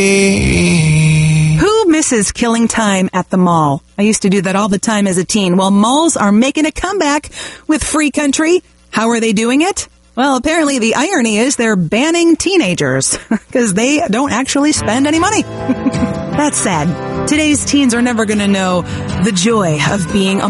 Who misses killing time at the mall? I used to do that all the time as a teen. Well, malls are making a comeback with Free Country. How are they doing it? Well, apparently the irony is they're banning teenagers because they don't actually spend any money. That's sad. Today's teens are never going to know the joy of being a